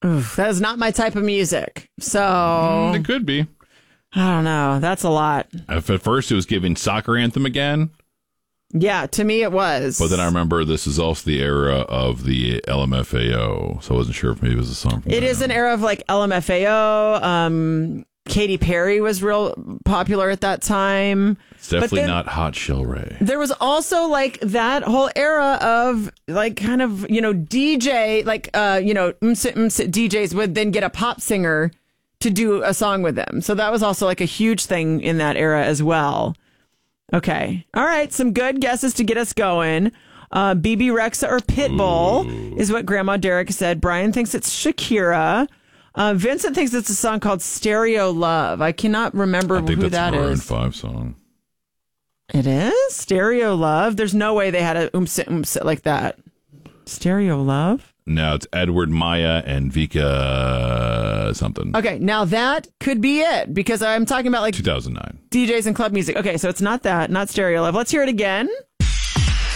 Oof, that is not my type of music. So It could be. I don't know. That's a lot. At first, it was giving Soccer Anthem again. Yeah, to me it was. But then I remember this is also the era of the LMFAO, so I wasn't sure if maybe it was a song from It them. is an era of like LMFAO. Katy Perry was real popular at that time. It's definitely not Hot Shell Ray. There was also like that whole era of like kind of, DJ, like, DJs would then get a pop singer to do a song with them. So that was also like a huge thing in that era as well. Okay. All right. Some good guesses to get us going. BB Rexa or Pitbull is what Grandma Derek said. Brian thinks it's Shakira. Vincent thinks it's a song called Stereo Love. I cannot remember who that is. I think that's a Maroon 5 song. It is? Stereo Love? There's no way they had a oomsit like that. Stereo Love? No, it's Edward Maya and Vika something. Okay, now that could be it because I'm talking about like 2009. DJs and club music. Okay, so it's not that, not Stereo Love. Let's hear it again.